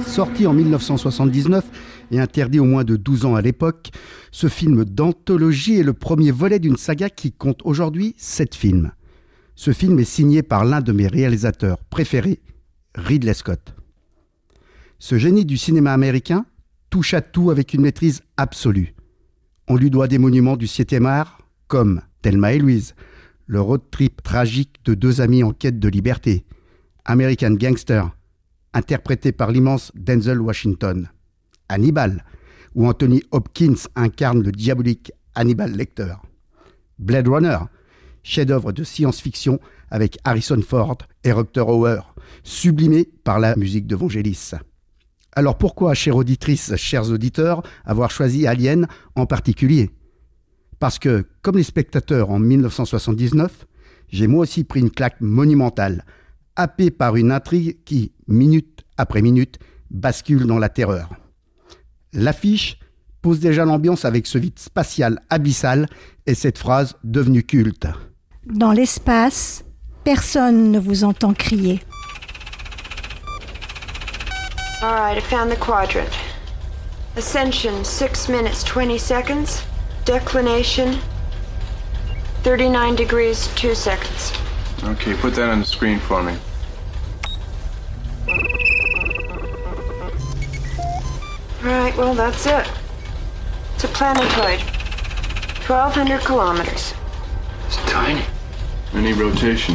Sorti en 1979 et interdit aux moins de 12 ans à l'époque, ce film d'anthologie est le premier volet d'une saga qui compte aujourd'hui 7 films. Ce film est signé par l'un de mes réalisateurs préférés, Ridley Scott. Ce génie du cinéma américain touche à tout avec une maîtrise absolue. On lui doit des monuments du 7e art, comme Thelma et Louise, le road trip tragique de 2 amis en quête de liberté, American Gangster, interprété par l'immense Denzel Washington, Hannibal, où Anthony Hopkins incarne le diabolique Hannibal Lecter, Blade Runner, chef-d'œuvre de science-fiction avec Harrison Ford et Rutger Hauer, sublimé par la musique de Vangelis. Alors pourquoi, chères auditrices, chers auditeurs, avoir choisi Alien en particulier ? Parce que, comme les spectateurs en 1979, j'ai moi aussi pris une claque monumentale, happé par une intrigue qui, minute après minute, bascule dans la terreur. L'affiche pose déjà l'ambiance avec ce vide spatial abyssal et cette phrase devenue culte. Dans l'espace, personne ne vous entend crier. All right, I found the quadrant. Ascension, 6 minutes, 20 seconds. Declination, 39 degrees, 2 seconds. Okay, put that on the screen for me. All right, well, that's it. It's a planetoid. 1,200 kilometers. It's tiny. Any rotation?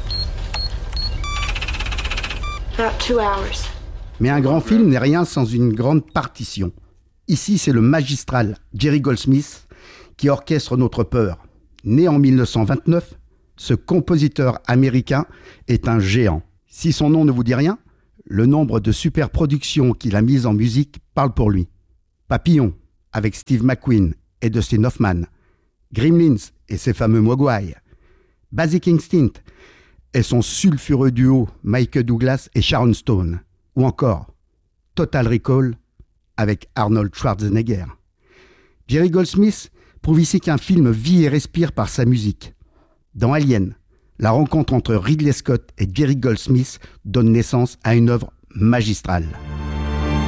About 2 hours. Mais un grand film n'est rien sans une grande partition. Ici, c'est le magistral Jerry Goldsmith qui orchestre notre peur. Né en 1929, ce compositeur américain est un géant. Si son nom ne vous dit rien, le nombre de superproductions qu'il a mises en musique parle pour lui. Papillon, avec Steve McQueen et Dustin Hoffman. Gremlins et ses fameux Mogwai. Basic Instinct et son sulfureux duo Michael Douglas et Sharon Stone. Ou encore Total Recall avec Arnold Schwarzenegger. Jerry Goldsmith prouve ici qu'un film vit et respire par sa musique. Dans Alien, la rencontre entre Ridley Scott et Jerry Goldsmith donne naissance à une œuvre magistrale.